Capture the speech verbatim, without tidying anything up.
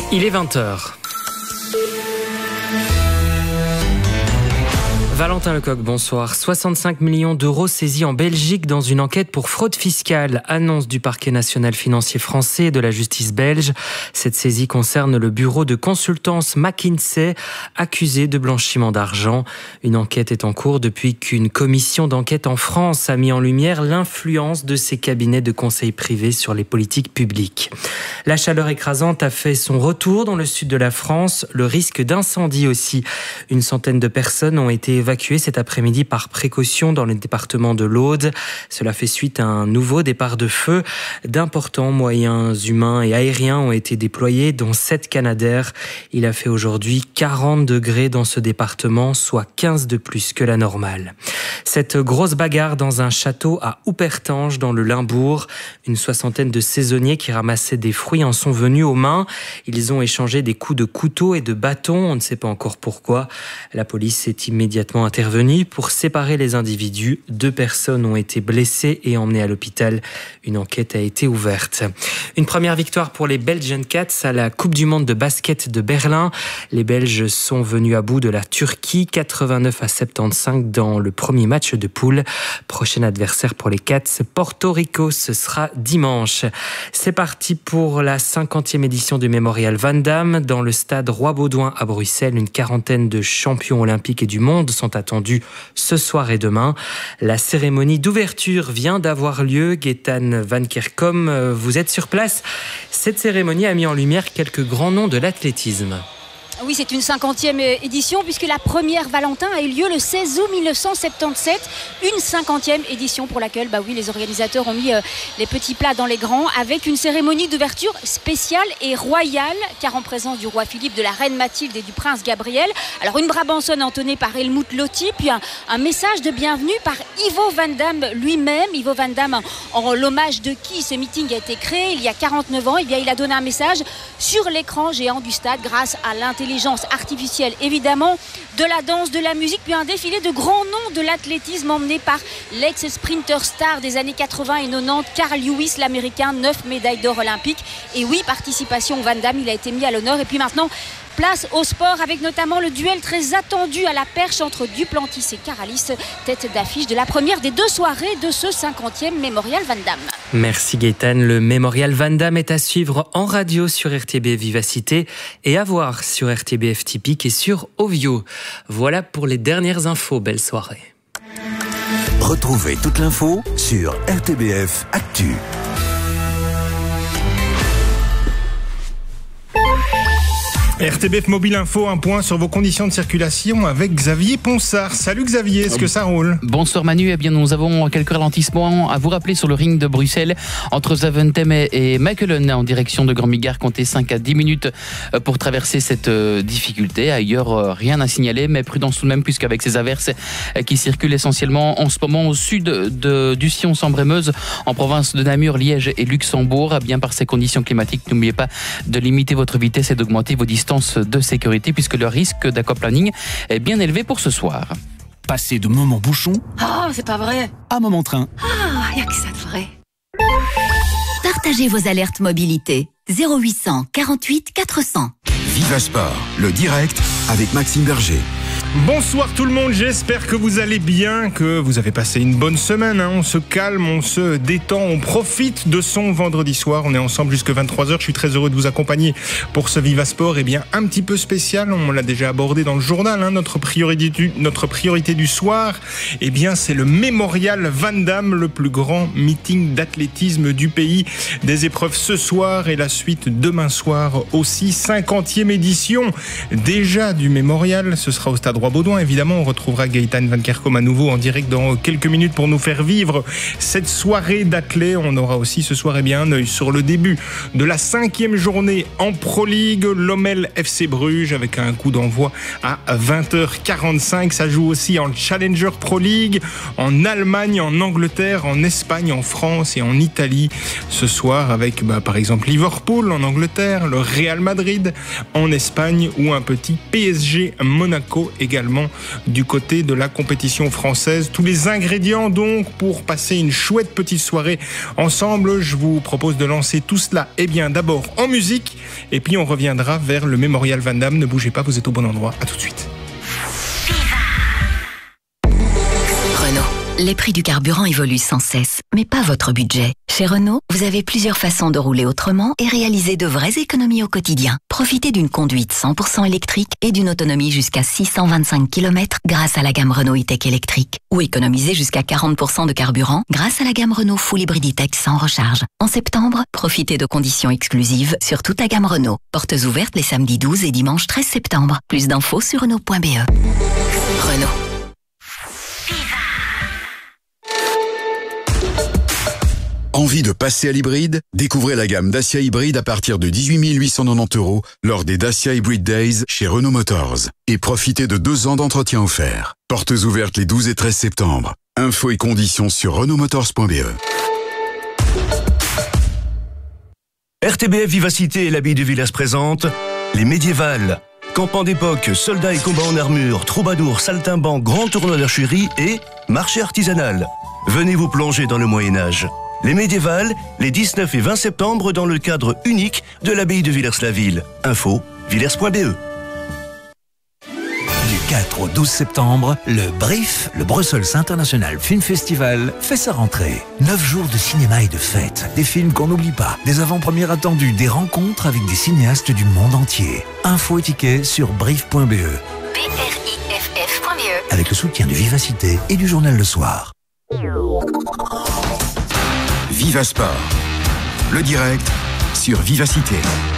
Il est vingt heures. Valentin Lecoq, bonsoir. soixante-cinq millions d'euros saisis en Belgique dans une enquête pour fraude fiscale. Annonce du parquet national financier français et de la justice belge. Cette saisie concerne le bureau de consultance McKinsey, accusé de blanchiment d'argent. Une enquête est en cours depuis qu'une commission d'enquête en France a mis en lumière l'influence de ces cabinets de conseil privés sur les politiques publiques. La chaleur écrasante a fait son retour dans le sud de la France. Le risque d'incendie aussi. Une centaine de personnes ont été évacuées évacués cet après-midi par précaution dans le département de l'Aude. Cela fait suite à un nouveau départ de feu. D'importants moyens humains et aériens ont été déployés, dont sept Canadair. Il a fait aujourd'hui quarante degrés dans ce département, soit quinze de plus que la normale. Cette grosse bagarre dans un château à Houpertange, dans le Limbourg. Une soixantaine de saisonniers qui ramassaient des fruits en sont venus aux mains. Ils ont échangé des coups de couteau et de bâton. On ne sait pas encore pourquoi. La police est immédiatement intervenue pour séparer les individus. Deux personnes ont été blessées et emmenées à l'hôpital. Une enquête a été ouverte. Une première victoire pour les Belgian Cats à la Coupe du Monde de basket de Berlin. Les Belges sont venus à bout de la Turquie, quatre-vingt-neuf à soixante-quinze dans le premier match de poule. Prochain adversaire pour les Cats, Porto Rico, ce sera dimanche. C'est parti pour la cinquantième édition du Mémorial Van Damme. Dans le stade Roi-Baudouin à Bruxelles, une quarantaine de champions olympiques et du monde sont attendus ce soir et demain. La cérémonie d'ouverture vient d'avoir lieu. Gaëtan Van Kerkom, vous êtes sur place. Cette cérémonie a mis en lumière quelques grands noms de l'athlétisme. Oui, c'est une cinquantième édition puisque la première Valentin a eu lieu le seize août mille neuf cent soixante-dix-sept. Une cinquantième édition pour laquelle bah oui, les organisateurs ont mis euh, les petits plats dans les grands avec une cérémonie d'ouverture spéciale et royale car en présence du roi Philippe, de la reine Mathilde et du prince Gabriel. Alors une brabançonne entonnée par Helmut Lotti, puis un, un message de bienvenue par Ivo Van Damme lui-même. Ivo Van Damme, en, en l'hommage de qui ce meeting a été créé il y a quarante-neuf ans, et bien il a donné un message sur l'écran géant du stade grâce à l'intelligence artificielle évidemment, de la danse, de la musique, puis un défilé de grands noms de l'athlétisme emmené par l'ex-sprinter star des années quatre-vingts et quatre-vingt-dix, Carl Lewis, l'américain, neuf médailles d'or olympiques. Et oui, participation au Van Damme, il a été mis à l'honneur. Et puis maintenant, place au sport avec notamment le duel très attendu à la perche entre Duplantis et Caralis, tête d'affiche de la première des deux soirées de ce cinquantième Mémorial Van Damme. Merci Gaëtan. Le Mémorial Van Damme est à suivre en radio sur R T B Vivacité et à voir sur R T B F Typique et sur Ovio. Voilà pour les dernières infos. Belle soirée. Retrouvez toute l'info sur R T B F Actu. R T B F Mobile Info, un point sur vos conditions de circulation avec Xavier Ponsard. Salut Xavier, est-ce que ça roule ? Bonsoir Manu, eh bien nous avons quelques ralentissements à vous rappeler sur le ring de Bruxelles entre Zaventem et Mechelen en direction de Grand-Migard. Comptez cinq à dix minutes pour traverser cette difficulté. Ailleurs, rien à signaler, mais prudence tout de même puisqu'avec ces averses qui circulent essentiellement en ce moment au sud de, du Sion-Sambre-et-Meuse, en province de Namur, Liège et Luxembourg, eh bien par ces conditions climatiques, n'oubliez pas de limiter votre vitesse et d'augmenter vos distances de sécurité puisque le risque d'aquaplaning est bien élevé pour ce soir. Passez de moment bouchon Oh, c'est pas vrai. à moment train. Ah, y a que ça de vrai. Partagez vos alertes mobilité. zéro huit cent quarante-huit quatre cents. Viva Sport, le direct avec Maxime Berger. Bonsoir tout le monde, j'espère que vous allez bien, que vous avez passé une bonne semaine, hein. On se calme, on se détend, on profite de son vendredi soir, on est ensemble jusqu'à vingt-trois heures, je suis très heureux de vous accompagner pour ce Viva Sport, et eh bien un petit peu spécial, on l'a déjà abordé dans le journal, hein. notre, priorité du, notre priorité du soir, et eh bien c'est le Mémorial Van Damme, le plus grand meeting d'athlétisme du pays, des épreuves ce soir et la suite demain soir aussi, cinquantième édition déjà du Mémorial, ce sera au stade Roi-Baudouin. Évidemment, on retrouvera Gaëtan Van Kerkom à nouveau en direct dans quelques minutes pour nous faire vivre cette soirée d'athlètes. On aura aussi ce soir eh bien, un œil sur le début de la cinquième journée en Pro League. Lommel F C Bruges avec un coup d'envoi à vingt heures quarante-cinq. Ça joue aussi en Challenger Pro League, en Allemagne, en Angleterre, en Espagne, en France et en Italie. Ce soir avec bah, par exemple Liverpool en Angleterre, le Real Madrid en Espagne ou un petit P S G Monaco et également du côté de la compétition française. Tous les ingrédients donc pour passer une chouette petite soirée ensemble. Je vous propose de lancer tout cela, eh bien d'abord en musique, et puis on reviendra vers le Mémorial Van Damme. Ne bougez pas, vous êtes au bon endroit. À tout de suite. Les prix du carburant évoluent sans cesse, mais pas votre budget. Chez Renault, vous avez plusieurs façons de rouler autrement et réaliser de vraies économies au quotidien. Profitez d'une conduite cent pour cent électrique et d'une autonomie jusqu'à six cent vingt-cinq kilomètres grâce à la gamme Renault E-Tech électrique. Ou économisez jusqu'à quarante pour cent de carburant grâce à la gamme Renault Full Hybrid E-Tech sans recharge. En septembre, profitez de conditions exclusives sur toute la gamme Renault. Portes ouvertes les samedis douze et dimanche treize septembre. Plus d'infos sur Renault point B E. Renault. Envie de passer à l'hybride? Découvrez la gamme Dacia Hybride à partir de dix-huit mille huit cent quatre-vingt-dix euros lors des Dacia Hybrid Days chez Renault Motors. Et profitez de deux ans d'entretien offert. Portes ouvertes les douze et treize septembre. Infos et conditions sur renault motors point B E. R T B F Vivacité et l'Abbaye de Villers présente les médiévales. Campement d'époque, soldats et combats en armure, troubadours, saltimbanques, grand tournoi d'archerie et marché artisanal. Venez vous plonger dans le Moyen-Âge. Les médiévales, les dix-neuf et vingt septembre dans le cadre unique de l'Abbaye de Villers-la-Ville. Info, villers point B E. Du quatre au douze septembre, le BRIF, le Brussels International Film Festival, fait sa rentrée. Neuf jours de cinéma et de fêtes, des films qu'on n'oublie pas, des avant-premières attendues, des rencontres avec des cinéastes du monde entier. Infos et tickets sur brif point B E. B R I F F point B E. Avec le soutien de Vivacité et du journal Le Soir. Viva Sport. Le direct sur Vivacité.